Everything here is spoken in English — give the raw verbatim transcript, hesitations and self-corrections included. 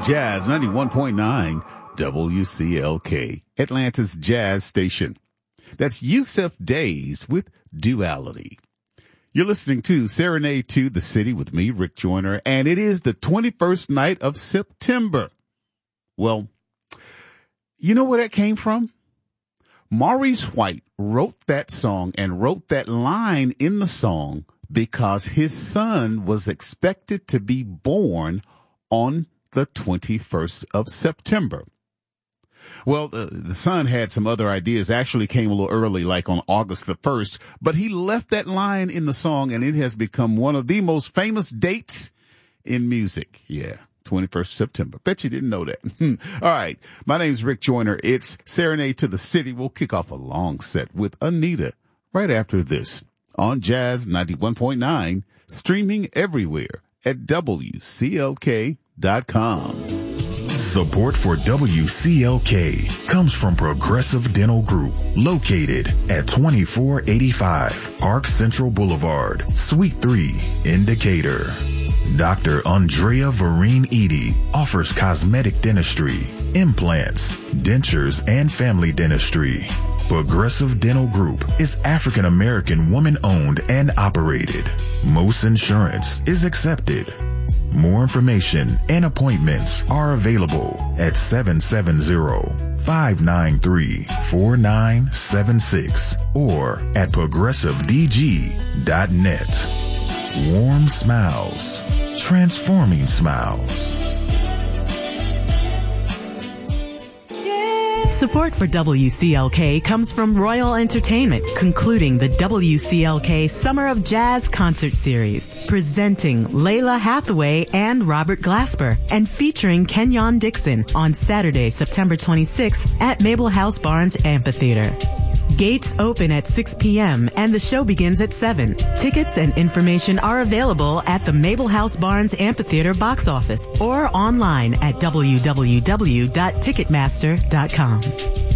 Jazz ninety-one point nine W C L K, Atlanta's jazz station. That's Yusuf Days with Duality. You're listening to Serenade to the City with me, Rick Joyner, and it is the twenty-first night of September. Well, you know where that came from? Maurice White wrote that song and wrote that line in the song because his son was expected to be born on the twenty-first of September. Well, uh, the son had some other ideas, actually came a little early, like on August the first, but he left that line in the song and it has become one of the most famous dates in music. Yeah, twenty-first of September. Bet you didn't know that. All right. My name's Rick Joyner. It's Serenade to the City. We'll kick off a long set with Anita right after this on Jazz ninety-one point nine, streaming everywhere at W C L K dot com. Support for W C L K comes from Progressive Dental Group, located at twenty-four eighty-five Park Central Boulevard, Suite three, in Decatur. Doctor Andrea Vereen Edie offers cosmetic dentistry, implants, dentures, and family dentistry. Progressive Dental Group is African American woman owned and operated. Most insurance is accepted. More information and appointments are available at seven seven zero, five nine three, four nine seven six or at progressive d g dot net. Warm smiles, transforming smiles. Support for W C L K comes from Royal Entertainment, concluding the W C L K Summer of Jazz Concert Series, presenting Layla Hathaway and Robert Glasper, and featuring Kenyon Dixon on Saturday, September twenty-sixth at Mabel House Barnes Amphitheater. Gates open at six p.m. and the show begins at seven. Tickets and information are available at the Mabel House Barnes Amphitheater box office or online at w w w dot ticketmaster dot com.